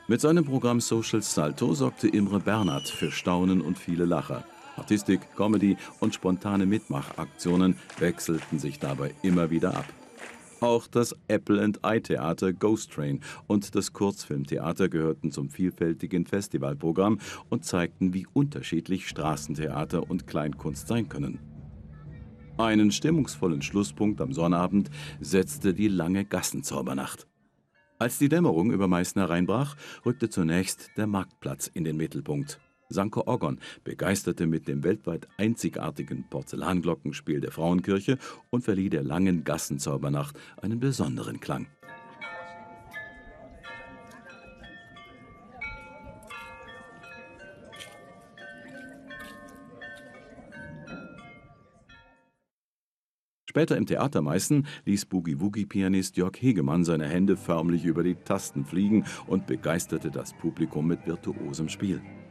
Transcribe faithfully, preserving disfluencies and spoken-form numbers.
Mit seinem Programm Social Salto sorgte Imre Bernhard für Staunen und viele Lacher. Artistik, Comedy und spontane Mitmachaktionen wechselten sich dabei immer wieder ab. Auch das Apple-and-I-Theater Ghost Train und das Kurzfilmtheater gehörten zum vielfältigen Festivalprogramm und zeigten, wie unterschiedlich Straßentheater und Kleinkunst sein können. Einen stimmungsvollen Schlusspunkt am Sonnabend setzte die lange Gassenzaubernacht. Als die Dämmerung über Meißen hereinbrach, rückte zunächst der Marktplatz in den Mittelpunkt. Sanko Oggon begeisterte mit dem weltweit einzigartigen Porzellanglockenspiel der Frauenkirche und verlieh der langen Gassenzaubernacht einen besonderen Klang. Später im Theater Meißen ließ Boogie-Woogie-Pianist Jörg Hegemann seine Hände förmlich über die Tasten fliegen und begeisterte das Publikum mit virtuosem Spiel.